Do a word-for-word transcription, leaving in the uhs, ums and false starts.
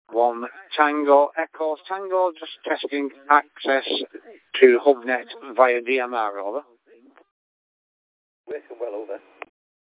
One Tango Echo Tango, just testing access to HubNet via D M R, over. Working well over.